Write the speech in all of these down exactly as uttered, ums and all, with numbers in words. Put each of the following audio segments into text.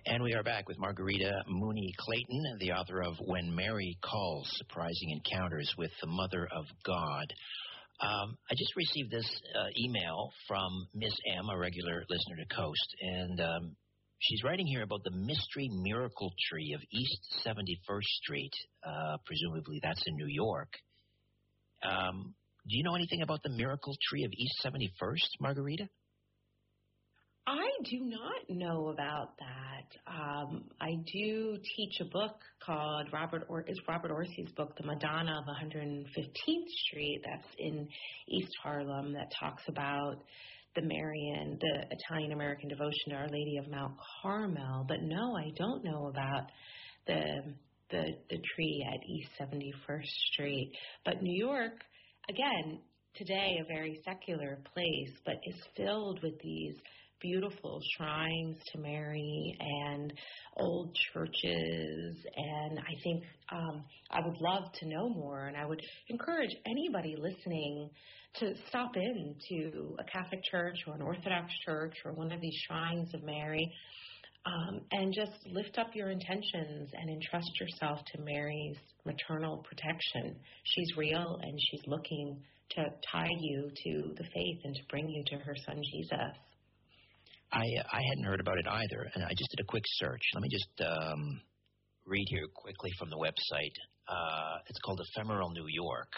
And we are back with Margarita Mooney Clayton, the author of When Mary Calls, Surprising Encounters with the Mother of God. Um, I just received this uh, email from Miss M, a regular listener to Coast, and um, she's writing here about the Mystery Miracle Tree of East seventy-first Street. Uh, presumably that's in New York. Um, do you know anything about the Miracle Tree of East seventy-first, Margarita? I do not know about that. Um, I do teach a book called Robert or is Robert Orsi's book, The Madonna of one hundred fifteenth Street. That's in East Harlem. That talks about the Marian, the Italian American devotion to Our Lady of Mount Carmel. But no, I don't know about the the the tree at East seventy-first Street. But New York, again, today a very secular place, but is filled with these beautiful shrines to Mary and old churches, and I think um, I would love to know more, and I would encourage anybody listening to stop in to a Catholic church or an Orthodox church or one of these shrines of Mary, um, and just lift up your intentions and entrust yourself to Mary's maternal protection. She's real, and she's looking to tie you to the faith and to bring you to her son Jesus. I I hadn't heard about it either, and I just did a quick search. Let me just um, read here quickly from the website. Uh, it's called Ephemeral New York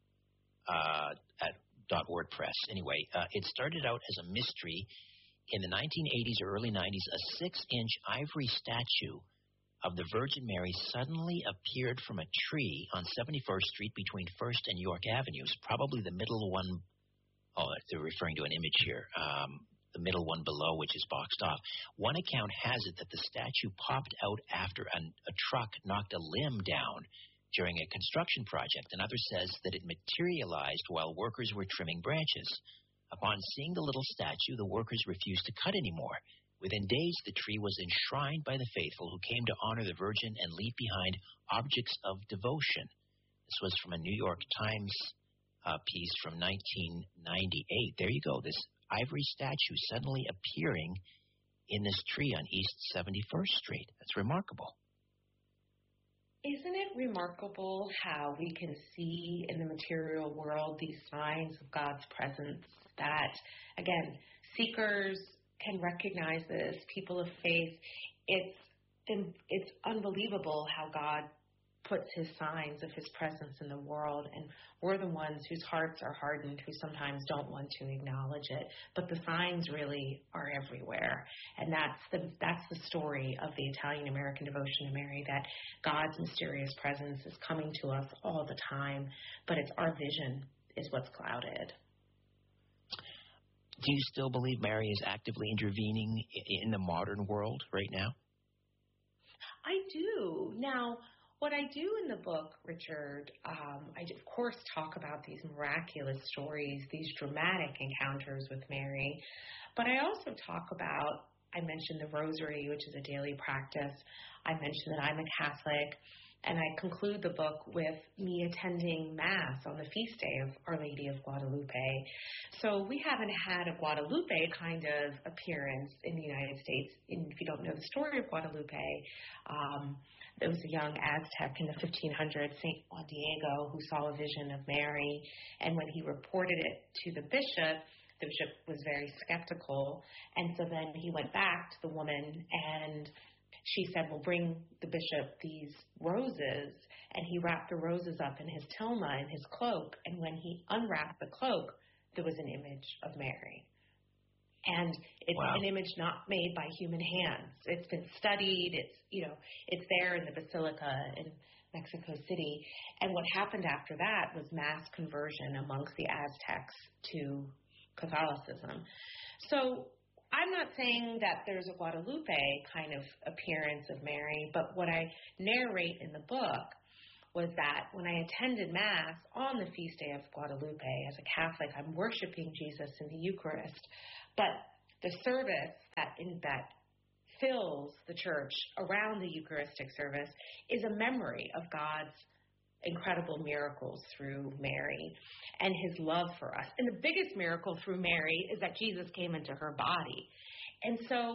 uh, at .wordpress. Anyway, uh, it started out as a mystery in the nineteen eighties or early nineties. A six-inch ivory statue of the Virgin Mary suddenly appeared from a tree on seventy-first Street between First and York Avenues, probably the middle one. Oh, they're referring to an image here. Um, the middle one below, which is boxed off. One account has it that the statue popped out after an, a truck knocked a limb down during a construction project. Another says that it materialized while workers were trimming branches. Upon seeing the little statue, the workers refused to cut anymore. Within days, the tree was enshrined by the faithful who came to honor the Virgin and leave behind objects of devotion. This was from a New York Times uh, piece from nineteen ninety-eight. There you go, this ivory statue suddenly appearing in this tree on East seventy-first Street. That's remarkable. Isn't it remarkable how we can see in the material world these signs of God's presence that, again, seekers can recognize this, people of faith. It's it's unbelievable how God puts his signs of his presence in the world, and we're the ones whose hearts are hardened, who sometimes don't want to acknowledge it. But the signs really are everywhere, and that's the that's the story of the Italian American devotion to Mary, that God's mysterious presence is coming to us all the time, but it's our vision is what's clouded. Do you still believe Mary is actively intervening in the modern world right now? I do. Now, what I do in the book, Richard, um, I, of course, talk about these miraculous stories, these dramatic encounters with Mary, but I also talk about, I mentioned the rosary, which is a daily practice. I mentioned that I'm a Catholic, and I conclude the book with me attending Mass on the feast day of Our Lady of Guadalupe. So we haven't had a Guadalupe kind of appearance in the United States. And if you don't know the story of Guadalupe, um, there was a young Aztec in the fifteen hundreds, Saint Juan Diego, who saw a vision of Mary, and when he reported it to the bishop, the bishop was very skeptical, and so then he went back to the woman, and she said, well, bring the bishop these roses, and he wrapped the roses up in his tilma, in his cloak, and when he unwrapped the cloak, there was an image of Mary. And it's wow. an image not made by human hands. It's been studied. It's, you know, it's there in the Basilica in Mexico City. And what happened after that was mass conversion amongst the Aztecs to Catholicism. So I'm not saying that there's a Guadalupe kind of appearance of Mary, but what I narrate in the book was that when I attended Mass on the feast day of Guadalupe, as a Catholic, I'm worshiping Jesus in the Eucharist, but the service that in, that fills the church around the Eucharistic service is a memory of God's incredible miracles through Mary and his love for us. And the biggest miracle through Mary is that Jesus came into her body. And so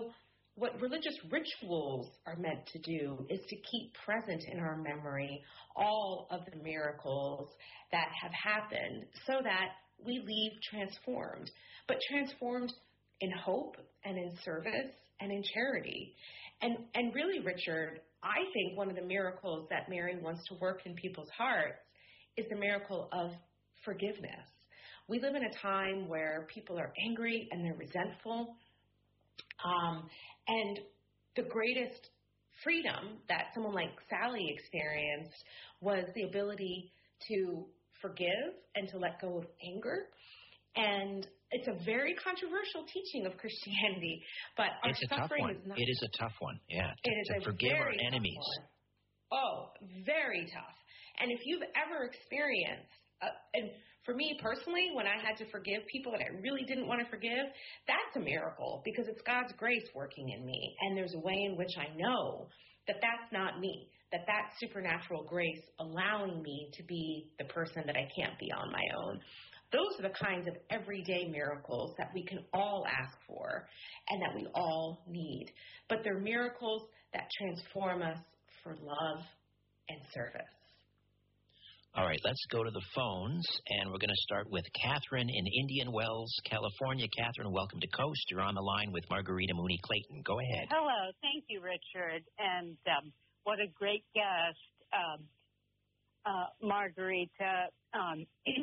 what religious rituals are meant to do is to keep present in our memory all of the miracles that have happened so that we leave transformed, but transformed in hope and in service and in charity. And and really, Richard, I think one of the miracles that Mary wants to work in people's hearts is the miracle of forgiveness. We live in a time where people are angry and they're resentful. Um, and the greatest freedom that someone like Sally experienced was the ability to forgive and to let go of anger. And it's a very controversial teaching of Christianity, but our it's a tough suffering one. is not. It is a tough one, yeah. It to, is to a forgive our very tough enemies. one. Oh, very tough. And if you've ever experienced, uh, and for me personally, when I had to forgive people that I really didn't want to forgive, that's a miracle because it's God's grace working in me. And there's a way in which I know that that's not me, that that's supernatural grace allowing me to be the person that I can't be on my own. Those are the kinds of everyday miracles that we can all ask for and that we all need. But they're miracles that transform us for love and service. All right, let's go to the phones, and we're going to start with Catherine in Indian Wells, California. Catherine, welcome to Coast. You're on the line with Margarita Mooney Clayton. Go ahead. Hello. Thank you, Richard. And um, what a great guest, um, uh, Margarita. Um,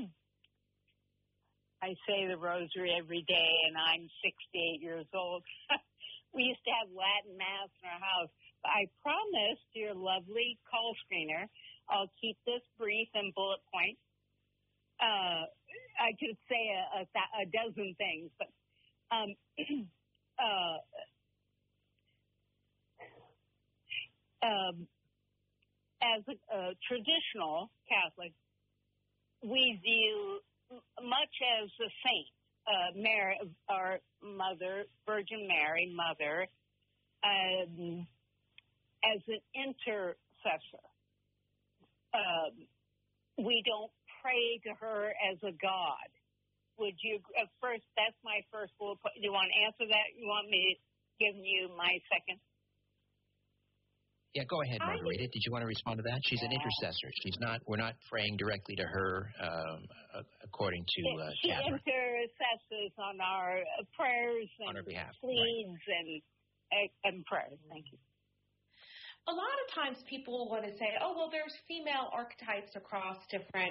I say the rosary every day, and I'm sixty-eight years old. We used to have Latin Mass in our house. But I promised your lovely call screener I'll keep this brief and bullet point. Uh, I could say a, a, a dozen things, but um, uh, um, as a, a traditional Catholic, we view much as a saint, uh, Mary, our mother, Virgin Mary, mother, um, as an intercessor. Um, we don't pray to her as a god. Would you, uh, first, that's my first bullet point. Do you want to answer that? You want me to give you my second? Yeah, go ahead, Margarita. Did you want to respond to that? She's an intercessor. She's not, we're not praying directly to her, um, according to uh, she Catherine. intercesses on our prayers and on our behalf. pleads right. and, and prayers. Thank you. A lot of times people want to say, oh, well, there's female archetypes across different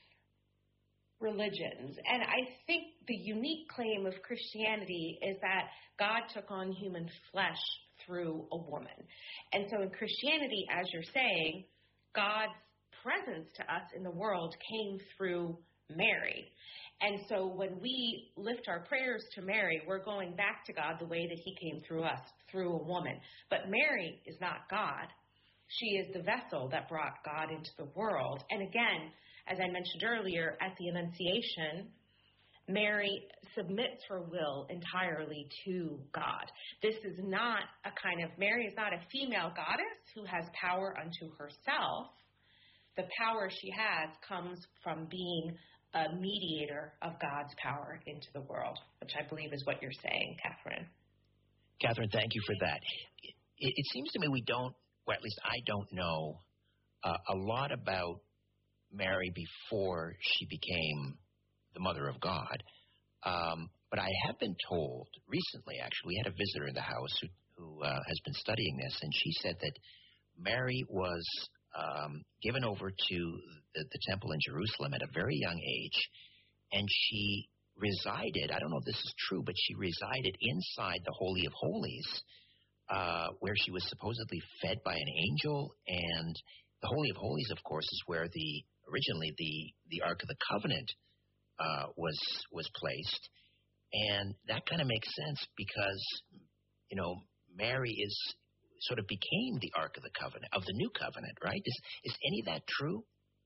religions. And I think the unique claim of Christianity is that God took on human flesh through a woman. And so in Christianity, as you're saying, God's presence to us in the world came through Mary. And so when we lift our prayers to Mary, we're going back to God the way that he came through us, through a woman. But Mary is not God. She is the vessel that brought God into the world. And again, as I mentioned earlier, at the Annunciation, Mary submits her will entirely to God. This is not a kind of, Mary is not a female goddess who has power unto herself. The power she has comes from being a mediator of God's power into the world, which I believe is what you're saying, Catherine. Catherine, thank you for that. It, it seems to me we don't, or at least I don't know uh, a lot about Mary before she became the Mother of God. Um, but I have been told recently, actually, we had a visitor in the house who, who uh, has been studying this, and she said that Mary was um, given over to the, the temple in Jerusalem at a very young age, and she resided, I don't know if this is true, but she resided inside the Holy of Holies, uh, where she was supposedly fed by an angel, and the Holy of Holies, of course, is where the originally the, the Ark of the Covenant uh, was was placed, and that kind of makes sense because, you know, Mary is sort of became the Ark of the Covenant, of the New Covenant, right? Is is any of that true?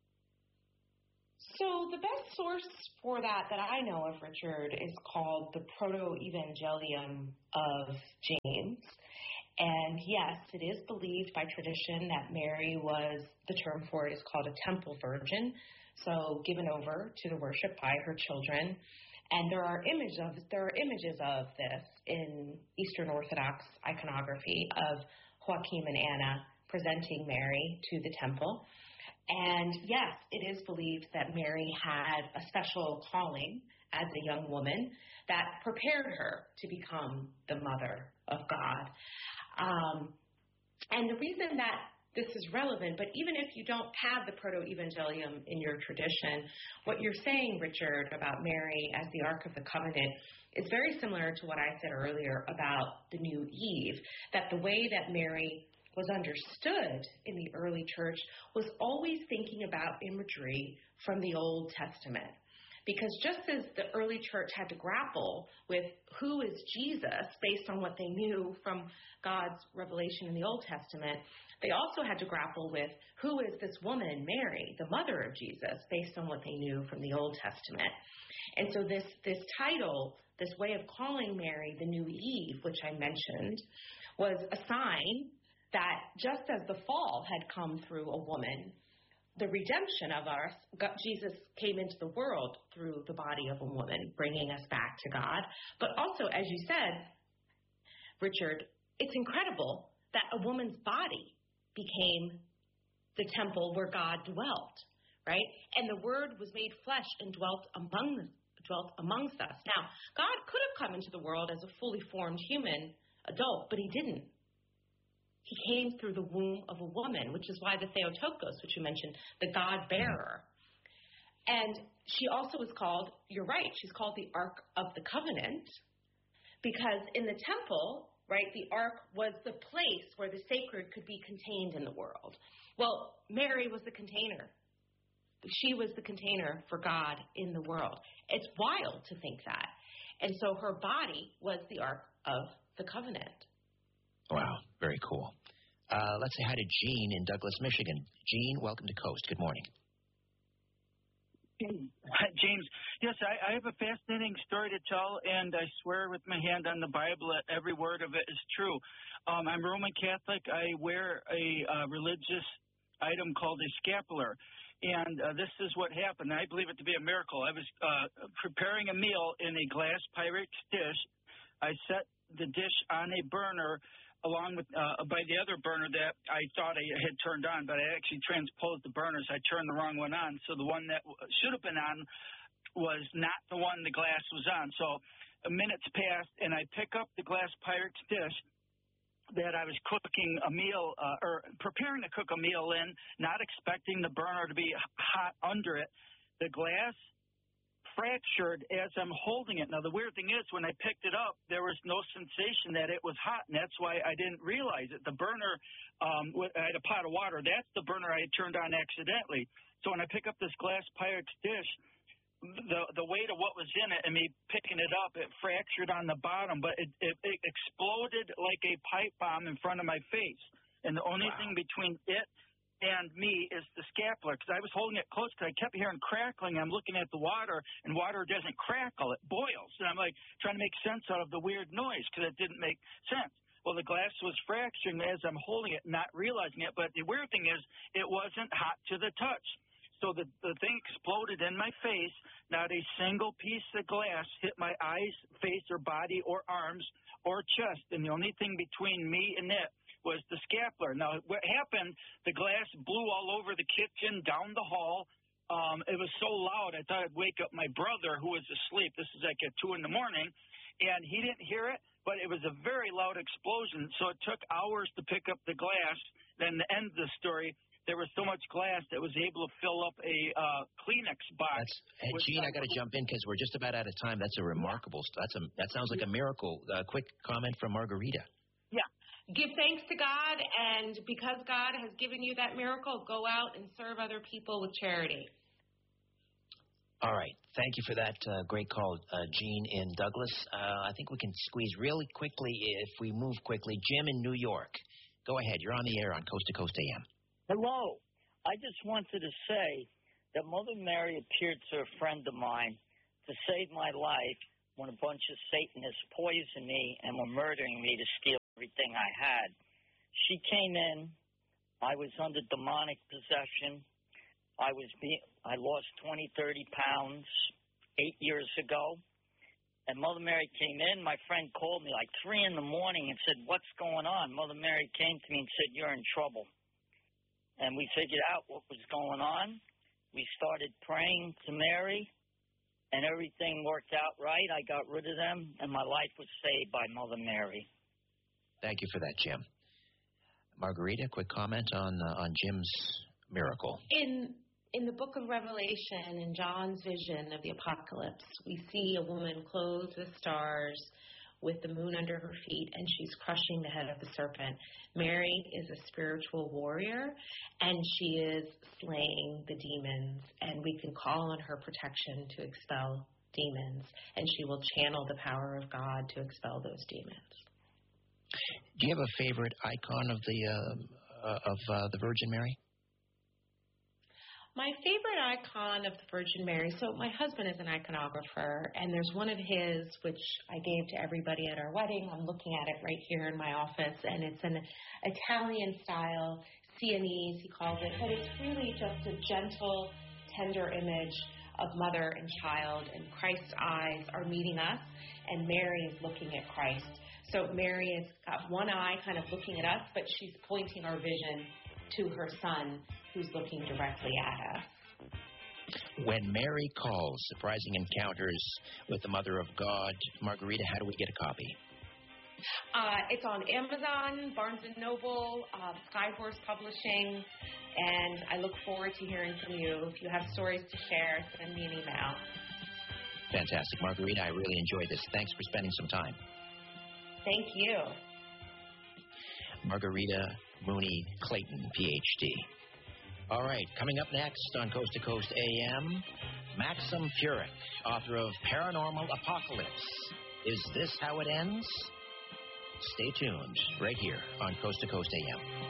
So the best source for that that I know of, Richard, is called the Proto-Evangelium of James. And yes, it is believed by tradition that Mary was, the term for it is called a temple virgin, so given over to the worship by her children. And there are images of there are images of this in Eastern Orthodox iconography of Joachim and Anna presenting Mary to the temple. And yes, it is believed that Mary had a special calling as a young woman that prepared her to become the mother of God. Um, and the reason that this is relevant, but even if you don't have the Proto-Evangelium in your tradition, what you're saying, Richard, about Mary as the Ark of the Covenant is very similar to what I said earlier about the New Eve, that the way that Mary was understood in the early church was always thinking about imagery from the Old Testament. Because just as the early church had to grapple with who is Jesus based on what they knew from God's revelation in the Old Testament, they also had to grapple with who is this woman, Mary, the mother of Jesus, based on what they knew from the Old Testament. And so this, this title, this way of calling Mary the New Eve, which I mentioned, was a sign that just as the fall had come through a woman, the redemption of us, God, Jesus came into the world through the body of a woman, bringing us back to God. But also, as you said, Richard, it's incredible that a woman's body became the temple where God dwelt, right? And the Word was made flesh and dwelt among dwelt amongst us. Now, God could have come into the world as a fully formed human adult, but he didn't. He came through the womb of a woman, which is why the Theotokos, which you mentioned, the God-bearer. And she also was called, you're right, she's called the Ark of the Covenant, because in the temple, right, the Ark was the place where the sacred could be contained in the world. Well, Mary was the container. She was the container for God in the world. It's wild to think that. And so her body was the Ark of the Covenant. Wow, very cool. Uh, let's say hi to Jean in Douglas, Michigan. Jean, welcome to Coast. Good morning. Hi, James. Yes, I, I have a fascinating story to tell, and I swear with my hand on the Bible that every word of it is true. Um, I'm Roman Catholic. I wear a uh, religious item called a scapular, and uh, this is what happened. I believe it to be a miracle. I was uh, preparing a meal in a glass Pyrex dish. I set the dish on a burner along with uh, by the other burner that I thought I had turned on, but I actually transposed the burners. I turned the wrong one on, so the one that should have been on was not the one the glass was on. So a minute's passed, and I pick up the glass Pyrex dish that I was cooking a meal uh, or preparing to cook a meal in, not expecting the burner to be hot under it. The glass fractured as I'm holding it. Now, the weird thing is, when I picked it up, there was no sensation that it was hot, and that's why I didn't realize it. The burner, um, I had a pot of water. That's the burner I had turned on accidentally. So when I pick up this glass Pyrex dish, the the weight of what was in it and me picking it up, it fractured on the bottom, but it, it, it exploded like a pipe bomb in front of my face. And the only wow. thing between it and me is the scapular, because I was holding it close because I kept hearing crackling. I'm looking at the water, and water doesn't crackle. It boils. And I'm, like, trying to make sense out of the weird noise because it didn't make sense. Well, the glass was fracturing as I'm holding it, not realizing it. But the weird thing is it wasn't hot to the touch. So the, the thing exploded in my face. Not a single piece of glass hit my eyes, face, or body, or arms, or chest. And the only thing between me and it was the scapular. Now, what happened, the glass blew all over the kitchen, down the hall. Um, it was so loud, I thought I'd wake up my brother, who was asleep. This is like at two in the morning, and he didn't hear it, but it was a very loud explosion, so it took hours to pick up the glass. Then the end of the story, there was so much glass that was able to fill up a uh, Kleenex box. That's, hey, Gene, I got to jump in because we're just about out of time. That's a remarkable, that's a, that sounds like a miracle. A quick comment from Margarita. Yeah. Give thanks to God, and because God has given you that miracle, go out and serve other people with charity. All right. Thank you for that uh, great call, uh, Gene in Douglas. Uh, I think we can squeeze really quickly if we move quickly. Jim in New York. Go ahead. You're on the air on Coast to Coast A M. Hello. I just wanted to say that Mother Mary appeared to a friend of mine to save my life when a bunch of Satanists poisoned me and were murdering me to steal everything I had. She came in. I was under demonic possession. I was being, I lost twenty, thirty pounds eight years ago. And Mother Mary came in. My friend called me like three in the morning and said, what's going on? Mother Mary came to me and said, you're in trouble. And we figured out what was going on. We started praying to Mary, and everything worked out right. I got rid of them, and my life was saved by Mother Mary. Thank you for that, Jim. Margarita, quick comment on uh, on Jim's miracle. In in the book of Revelation, in John's vision of the apocalypse, we see a woman clothed with stars with the moon under her feet, and she's crushing the head of the serpent. Mary is a spiritual warrior, and she is slaying the demons, and we can call on her protection to expel demons, and she will channel the power of God to expel those demons. Do you have a favorite icon of the uh, uh, of uh, the Virgin Mary? My favorite icon of the Virgin Mary, so my husband is an iconographer, and there's one of his which I gave to everybody at our wedding. I'm looking at it right here in my office, and it's an Italian-style Sienese, he calls it, but it's really just a gentle, tender image of mother and child, and Christ's eyes are meeting us, and Mary is looking at Christ. So Mary has got one eye kind of looking at us, but she's pointing our vision to her son, who's looking directly at us. When Mary Calls, Surprising Encounters with the Mother of God. Margarita, how do we get a copy? Uh, it's on Amazon, Barnes and Noble, uh, Skyhorse Publishing, and I look forward to hearing from you. If you have stories to share, send me an email. Fantastic. Margarita, I really enjoyed this. Thanks for spending some time. Thank you. Margarita Mooney Clayton, P H D. All right, coming up next on Coast to Coast A M, Maxim Furyk, author of Paranormal Apocalypse. Is this how it ends? Stay tuned right here on Coast to Coast A M.